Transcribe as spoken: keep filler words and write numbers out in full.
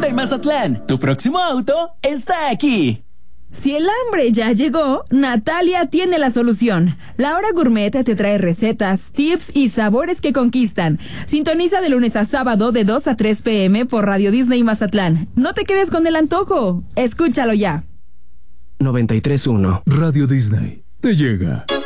Disney Mazatlán, tu próximo auto está aquí. Si el hambre ya llegó, Natalia tiene la solución. La Hora Gourmet te trae recetas, tips y sabores que conquistan. Sintoniza de lunes a sábado de dos a tres pm por Radio Disney Mazatlán. No te quedes con el antojo. Escúchalo ya. noventa y tres punto uno Radio Disney te llega.